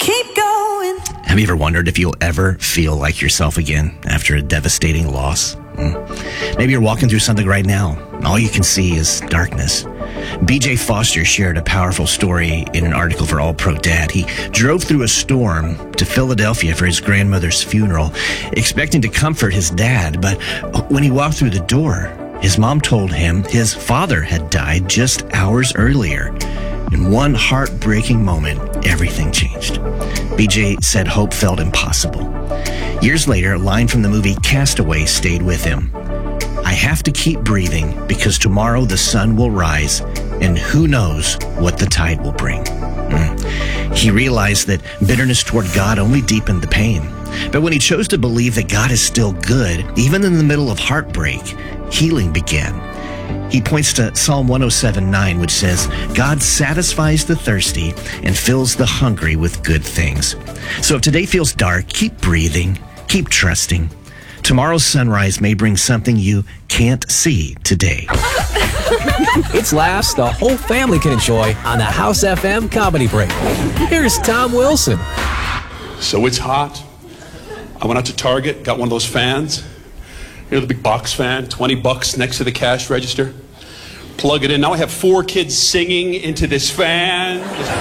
keep going. Have you ever wondered if you'll ever feel like yourself again after a devastating loss? Maybe you're walking through something right now. All you can see is darkness. B.J. Foster shared a powerful story in an article for All Pro Dad. He drove through a storm to Philadelphia for his grandmother's funeral, expecting to comfort his dad. But when he walked through the door, his mom told him his father had died just hours earlier. In one heartbreaking moment, everything changed. B.J. said hope felt impossible. Years later, a line from the movie Castaway stayed with him. I have to keep breathing because tomorrow the sun will rise and who knows what the tide will bring. He realized that bitterness toward God only deepened the pain. But when he chose to believe that God is still good, even in the middle of heartbreak, healing began. He points to Psalm 107:9, which says, God satisfies the thirsty and fills the hungry with good things. So if today feels dark, keep breathing, keep trusting. Tomorrow's sunrise may bring something you can't see today. It's laughs the whole family can enjoy on the House FM Comedy Break. Here's Tom Wilson. So it's hot. I went out to Target, got one of those fans. You know, the big box fan, $20 next to the cash register. Plug it in. Now I have 4 kids singing into this fan.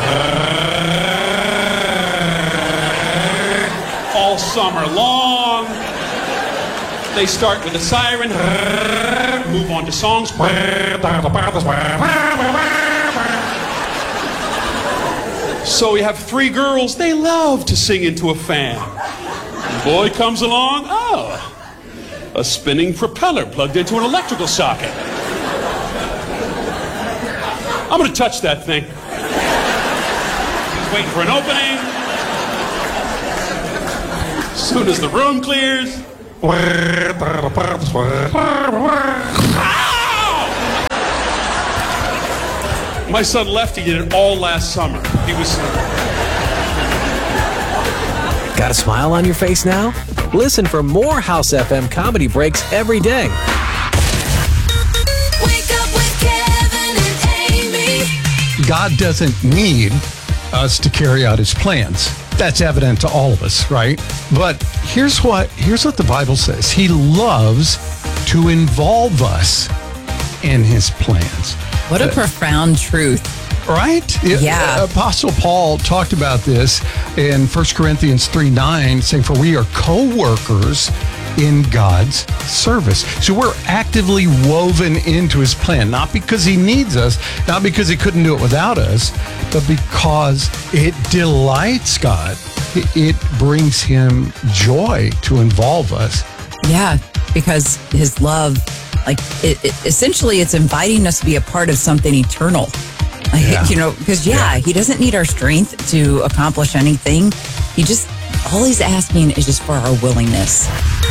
All summer long. They start with a siren, move on to songs. So we have 3 girls, they love to sing into a fan. The boy comes along, a spinning propeller plugged into an electrical socket. I'm gonna touch that thing. He's waiting for an opening. As soon as the room clears, my son Lefty did it all last summer. He was... Got a smile on your face now? Listen for more House FM Comedy Breaks every day. Wake up with Kevin and Amy. God doesn't need us to carry out his plans. That's evident to all of us, right? But here's what the Bible says. He loves to involve us in his plans. What a profound truth. Right? Yeah. Apostle Paul talked about this in 1 Corinthians 3:9, saying, for we are co-workers in God's service. So we're actively woven into his plan, not because he needs us, not because he couldn't do it without us, but because it delights God. It brings him joy to involve us. Yeah, because his love, essentially it's inviting us to be a part of something eternal. Because he doesn't need our strength to accomplish anything. All he's asking is just for our willingness.